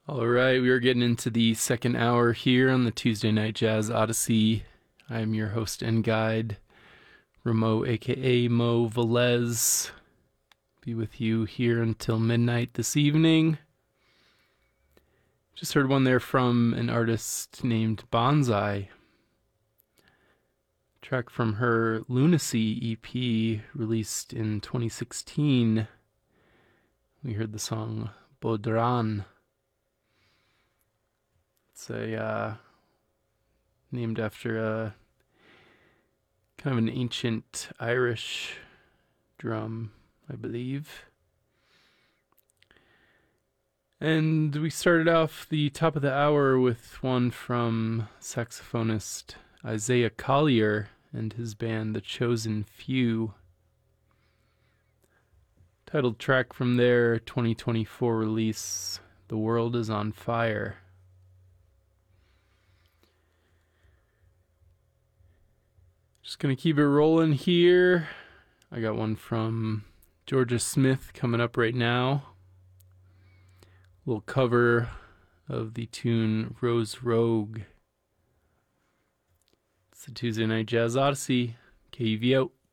All right, we are getting into the second hour here on the Tuesday Night Jazz Odyssey. I'm your host and guide, Ramo, aka Mo Velez. Be with you here until midnight this evening. Just heard one there from an artist named Bonsai. Track from her Lunacy EP released in 2016. We heard the song Bodran. It's named after a kind of an ancient Irish drum, I believe. And we started off the top of the hour with one from saxophonist Isaiah Collier and his band The Chosen Few. Titled track from their 2024 release, The World is on Fire. Just gonna keep it rolling here. I got one from Georgia Smith coming up right now. A little cover of the tune Rose Rogue. It's the Tuesday Night Jazz Odyssey. KUV out.